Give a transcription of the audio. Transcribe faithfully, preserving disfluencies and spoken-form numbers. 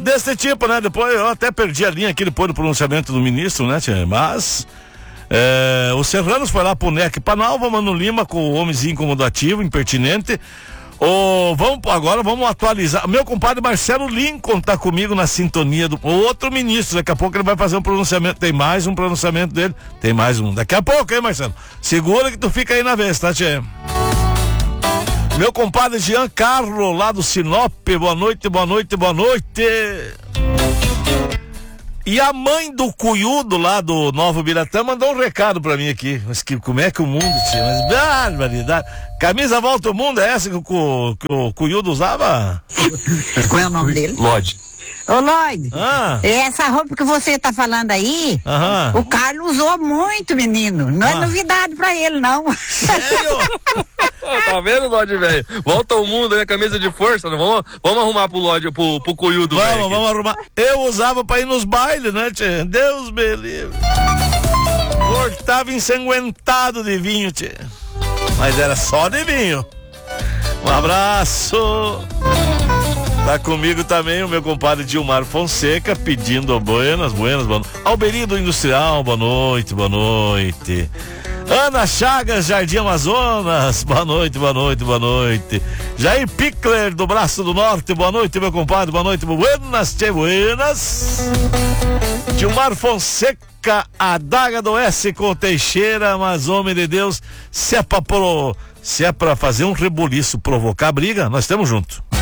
Desse tipo, né? Depois eu até perdi a linha aqui depois do pronunciamento do ministro, né, tia? Mas é, o Serranos foi lá pro N E C Panalva, Mano Lima com o homenzinho incomodativo, impertinente. Oh, vamos, agora vamos atualizar. Meu compadre Marcelo Lincoln tá comigo na sintonia do outro ministro. Daqui a pouco ele vai fazer um pronunciamento. Tem mais um pronunciamento dele. Tem mais um. Daqui a pouco, hein, Marcelo? Segura que tu fica aí na vez, tá, tchê? Meu compadre Giancarlo, lá do Sinop. Boa noite, boa noite, boa noite. E a mãe do Cuyudo lá do Novo Biratã mandou um recado pra mim aqui. Mas que, como é que o mundo tinha? Mas barbaridade. Camisa Volta ao Mundo é essa que o, que o Cuyudo usava? Qual é o nome dele? Lloyd. Ô Lloyd, ah. essa roupa que você tá falando aí, Aham. o Carlos usou muito, menino. Não ah. é novidade pra ele, não. Sério? Tá vendo, Lloyd, velho? Volta ao mundo, né? Camisa de força. Né? Vamos, vamos arrumar pro Lloyd, pro, pro Cuyudo, velho. Vamos, vamos arrumar. Eu usava pra ir nos bailes, né, tchê? Deus me livre. Tava ensanguentado de vinho, tchê. Mas era só de vinho. Um abraço. Tá comigo também o meu compadre Gilmar Fonseca, pedindo buenas, buenas, buenas. Alberido Industrial, boa noite, boa noite. Ana Chagas, Jardim Amazonas, boa noite, boa noite, boa noite. Jair Pickler, do Braço do Norte, boa noite, meu compadre, boa noite, buenas, tchê, buenas. Gilmar Fonseca, adaga do S com Teixeira, mas homem de Deus, se é pra, pro, se é pra fazer um rebuliço, provocar briga, nós estamos juntos.